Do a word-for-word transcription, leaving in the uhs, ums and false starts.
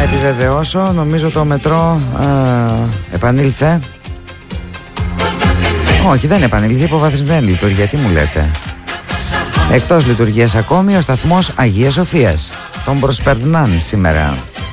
επιβεβαιώσω, νομίζω το μετρό ε, επανήλθε. Όχι, δεν επανήλθε, υποβαθμισμένη λειτουργία. Τι μου λέτε? Εκτός λειτουργίας ακόμη ο σταθμός Αγίας Σοφίας. Τον προσπερνάνε σήμερα.